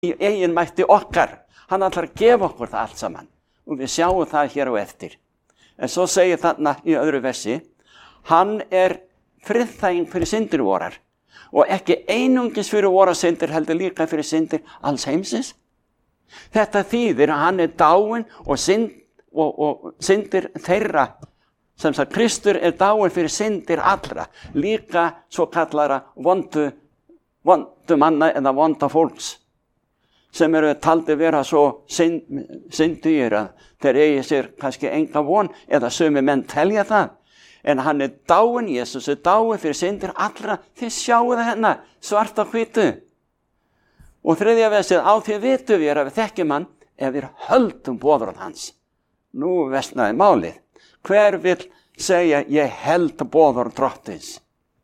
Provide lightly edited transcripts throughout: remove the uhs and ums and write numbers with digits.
í eigin mætti okkar. Hann ætlar að gefa okkur það allt saman. Og við sjáum það hér á eftir. En svo segir þarna í öðru versi, hann friðþæging fyrir syndir vorar. Og ekki einungis fyrir vorar syndir, heldur líka fyrir syndir alls heimsins. Þetta þýðir að hann dáinn og syndir þeirra, sem sagt Kristur dáinn fyrir syndir allra, líka svo kallara vondu manna eða vonda fólks, sem taldi vera svo syndugir að þeir eigi sér kannski enga von, eða sumi menn telja það. En hann dáinn, Jesus dáinn fyrir syndir allra. Þið sjáu það hérna, svart á hvítu. Og þriðja versið, á því vitum við að við þekkjum hann ef við höldum boðorð hans. Nú versnaði málið. Hver vill segja, ég held boðorð drottins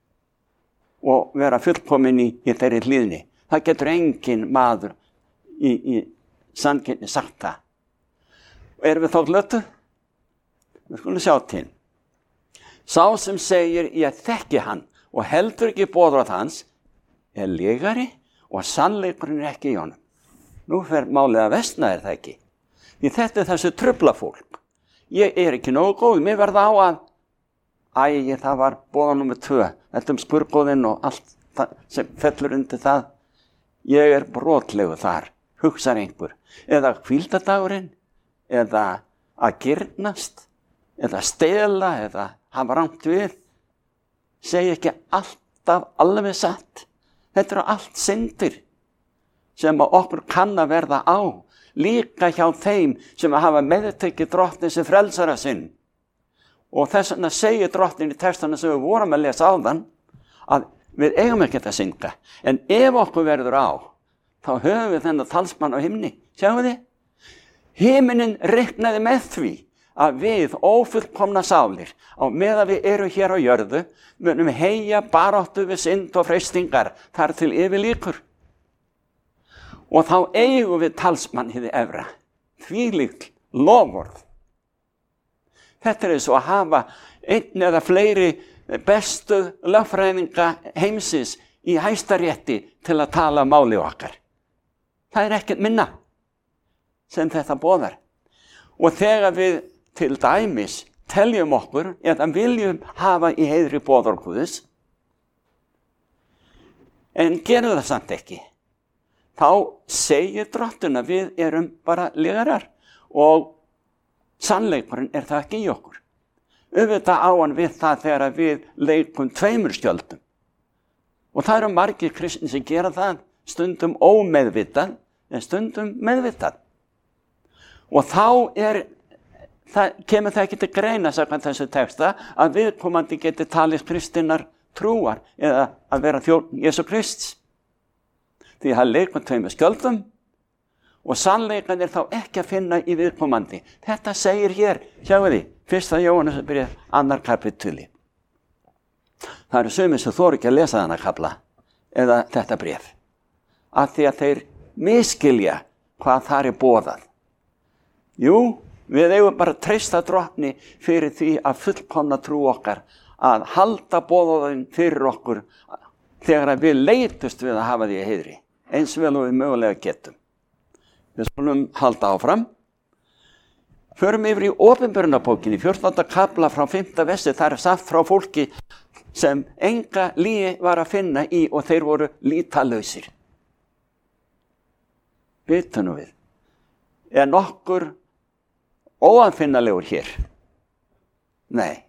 og vera fullkomin í þeirri hlýðni? Það getur engin maður í sanngirni sagt það. Og erum við þá glötu? Við skulum sjá til. Sá sem segir, ég þekki hann og heldur ekki boðorð hans, legari og sannleikurinn ekki í honum. Nú fer málið að versna það ekki. Því þetta þessu trufla fólk. Ég ekki nógu góð, mér verða á að það var boða númer 2, þetta skurðgóðinn og allt það, sem fellur undir það. Ég brotlegu þar, hugsar einhver. Eða hvíldardagurinn, eða að girnast, eða stela, eða hafa rangt við. Segi ekki alltaf alveg satt. Þetta allt syndir sem okkur kann að verða á, líka hjá þeim sem hafa meðtekið drottnin sem frelsara sinn. Og þess vegna segir drottnin í textana sem við vorum að lesa áðan, að við eigum ekki að synda. En ef okkur verður á, þá höfum við þennan talsmann á himni. Sjáum þið? Himinin reiknaði með því að við ófullkomna sálir, á meðan við erum hér á jörðu, munum heyja baráttu við synd og freistingar þar til yfir líkur. Og þá eigum við talsmann hið efra, þvílíkt loforð. Þetta eins og að hafa einn eða fleiri bestu lögfræðinga heimsins í Hæstarétti til að tala máli okkar. Það ekkert minna sem þetta boðar. Og þegar við til dæmis teljum okkur eða viljum hafa í heiðri boðorð Guðs, en gerum það samt ekki, þá segir drottinn að við erum bara legarar og sannleikurinn það ekki í okkur. Auðvitað á hann við það þegar við leikum 2 skjöldum. Og það eru margir kristnir sem gera það, stundum ómeðvitað, en stundum meðvitað. Og þá kemur það ekki til greina, samkvæmt þessu texta, að viðkomandi geti talið kristinnar trúar eða að vera þjónn Jesú Krists. Því það leikum 2 skjöldum og sannleikan þá ekki að finna í viðkomandi. Þetta segir hér, sjáu því, 1. Jóhannesarbréf 2. kapítuli. Það eru sumir sem þorir ekki að lesa þennan kafla eða þetta bréf, af því að þeir misskilja hvað þar boðað. Jú, við eigum bara að treysta drottni fyrir því að fullkomna trú okkar, að halda boðorðin fyrir okkur þegar við leitust við að hafa því að heiðri, eins vel og við mögulega getum. Við skulum halda áfram. Förum yfir í Opinberunarbókinni, 14. kafla frá 5. versi, þar sagt frá fólki sem enga lygi var að finna í og þeir voru lýtalausir. Vitum nú við, nokkur óaðfinnalegur hér? Nei.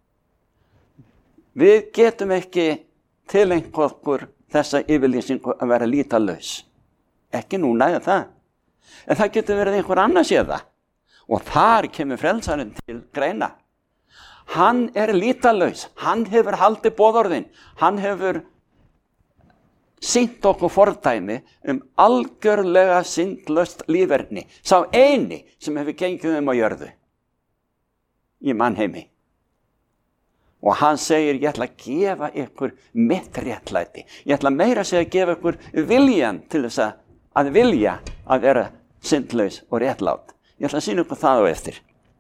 Við getum ekki tilengt okkur þessa yfirlýsingu að vera lýtalaus. Ekki núna eða það. En það getur verið einhver annars eða. Og þar kemur frelsarinn til greina. Hann lýtalaus. Hann hefur haldið boðorðin. Hann hefur sýnt okkur fordæmi algjörlega syndlaust líferni. Sá eini sem hefur gengið á jörðu í mannheimi. Og hann segir, ég ætla að gefa ykkur mitt réttlæti. Ég ætla meira að segja að gefa ykkur viljan til þess að vilja að vera syndlaus og réttlát. Ég ætla að sýna ykkur það á eftir.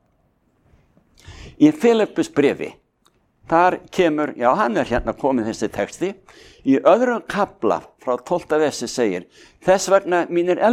Í Filippus bréfi, þar kemur, já, hann hérna komið þessi texti, í öðrum kafla frá 12. versi segir, þess vegna mínir